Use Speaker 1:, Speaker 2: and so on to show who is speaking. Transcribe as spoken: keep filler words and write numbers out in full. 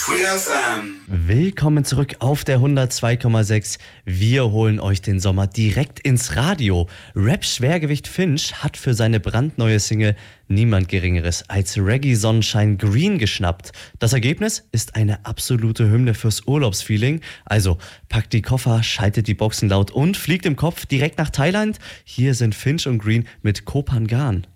Speaker 1: Free F M.
Speaker 2: Willkommen zurück auf der hundertzwei Komma sechs. Wir holen euch den Sommer direkt ins Radio. Rap-Schwergewicht Finch hat für seine brandneue Single niemand Geringeres als Reggae-Sonnenschein Green geschnappt. Das Ergebnis ist eine absolute Hymne fürs Urlaubsfeeling. Also packt die Koffer, schaltet die Boxen laut und fliegt im Kopf direkt nach Thailand. Hier sind Finch und Green mit Koh Phangan.